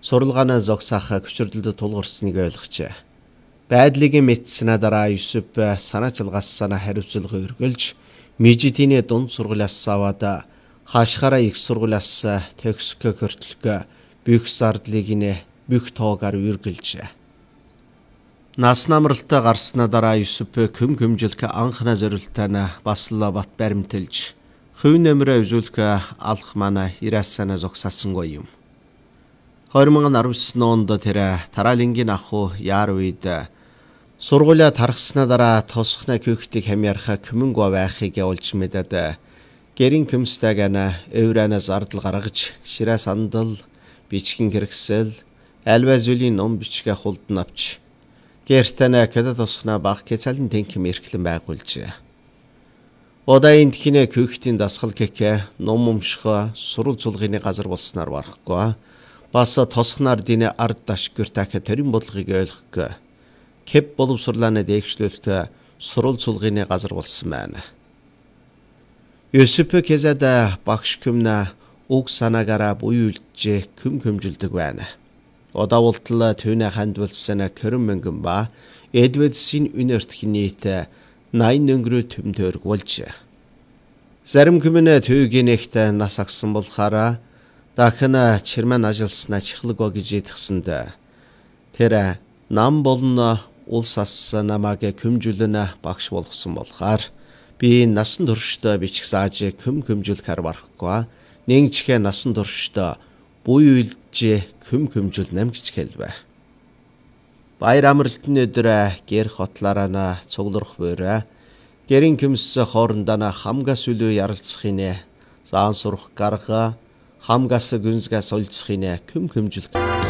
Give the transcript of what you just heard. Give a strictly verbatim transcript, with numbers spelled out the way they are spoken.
суралгаанаа зогсаах хүчирдэлд тулгарсныг ойлгожээ. Байдлыг мэдсэнэ дараа Юсуп санаачилгассана хариуцлага өргөлж Мижитиний дунд сургуулиас аваад хаашхаараа их сургуулиас төгсгөө хүртэлгөө бүх зардлыг нэ бүх тоогаар үргэлжээ. Нас намралтай гарснаа дараа Юсуп көм көмжилх анхна зорилтойна басла бат баримтэлж хөв нэмрээ үзүүлэх алх мана ирасана зогсаасангүй юм. хоёр мянга арван девет онд тэр Таралингийн аху Яарвид сургуулиа тархснаа дараа тосхна küхтийг хамьярха көмөнгөө байхыг олж мэдээд гэрин көмстагана эврана зардал гаргаж шираа сандал бичгэн хэрэгсэл альва зүйлийн ном бичгээ хулдан авч гэртэнэ кэдэ тосхна баг кэцалэн тэнхэм эрхлэн байгуулжээ. Одаин тхинэ küхтийн дасгал гэхэ ном өмшгөө сурал цулгын газар болсноор барахгүй бас тосхнаар динэ ард дашгүр тахэ төрийн бодлогыг ойлгох кэп боловсрууланы дээгшлүүлэх сурал цулгын газар болсон байна. Юсуп кезэда багш көмнө уг санаагаараа буюулж көм көмжилдэг байна. Одавуултал түүнэ хандвалсан көрөн мөнгөн ба Эдвардсын үнэртх нийт найн өнгөрөө төмтөрг болж. Зарим көмнө түүгийнэгт нас агсан болохаараа дахина чирмэн ажилснаа чихлэг ба гэж итгсэнд тэр нам болно улсаас намааг көмжүүлнэ багш болгосон болохоор би насан туршдаа бичих зааж көм көмжүүлэхээр барахгүй нэгчхэ насан туршдаа буюулж көм көмжүүлнэм гэж хэлвэ. Баяр амралтын өдөр гэр хотлаараа цугларх буурай гэрийн көмс хоорондоо хамгаас үлөө ярилцахын заан сурах гарга хамгаас гүнзгээс олцохын көм көмжүүлэх